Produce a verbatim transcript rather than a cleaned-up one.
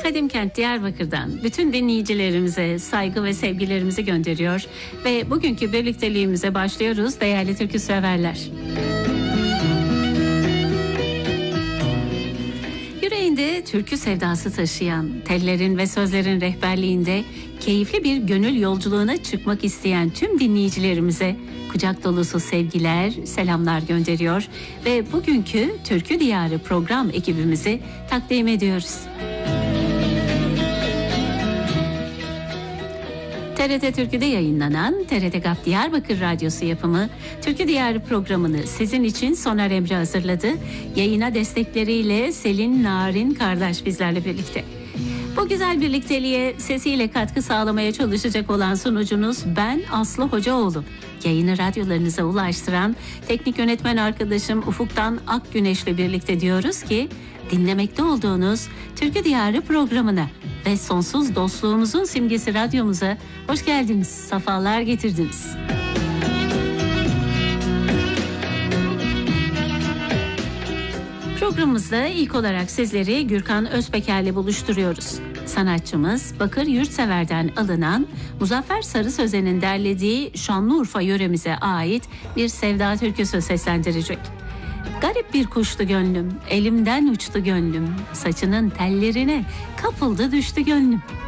Kadimkent Diyarbakır'dan bütün dinleyicilerimize saygı ve sevgilerimizi gönderiyor ve bugünkü birlikteliğimize başlıyoruz değerli türkü severler. Yüreğinde türkü sevdası taşıyan, tellerin ve sözlerin rehberliğinde keyifli bir gönül yolculuğuna çıkmak isteyen tüm dinleyicilerimize kucak dolusu sevgiler, selamlar gönderiyor ve bugünkü Türkü Diyarı program ekibimizi takdim ediyoruz. T R T Türkü'de yayınlanan T R T GAP Diyarbakır Radyosu yapımı Türkü Diyarı programını sizin için Soner Emre hazırladı. Yayına destekleriyle Selin Narin kardeş bizlerle birlikte. Bu güzel birlikteliğe sesiyle katkı sağlamaya çalışacak olan sunucunuz ben Aslı Hocaoğlu. Yayını radyolarınıza ulaştıran teknik yönetmen arkadaşım Ufuk'tan Akgüneş'le birlikte diyoruz ki dinlemekte olduğunuz Türkü Diyarı programına ve sonsuz dostluğumuzun simgesi radyomuza hoş geldiniz, sefalar getirdiniz. Programımızda ilk olarak sizleri Gürkan Özpeker'le buluşturuyoruz. Sanatçımız Bakır Yurtsever'den alınan Muzaffer Sarı Sözen'in derlediği Şanlıurfa yöremize ait bir sevda türküsü seslendirecek. Garip bir kuştu gönlüm, elimden uçtu gönlüm, saçının tellerine kapıldı düştü gönlüm.